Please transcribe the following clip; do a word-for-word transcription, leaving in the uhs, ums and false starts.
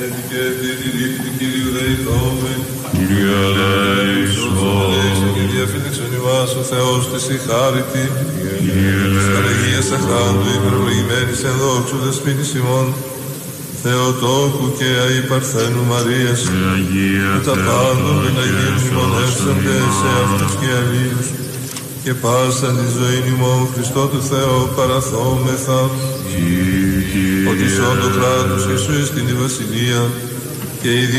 Έτσι και τη ρήτη του Κυρίου δεηθόμεν. Κύριε ελέησον. Και διαφύλαξον ημάς ο Θεός της η χάριτη. Κύριε ελέησον. Αγίας αχράντου υπερπληγημένης εν δόξου δεσπίτης ημών. Θεοτόκου και αϊπαρθένου Μαρίας. Και τα πάντων των Αγίων μνημονεύσαντε σε αυτούς και αλλήλους. Και πάσα τη ζωή ημών Χριστό του Θεό παραθόμεθα. Ότι σ' όντο κράτος Ιησού εστιν η βασιλεία και η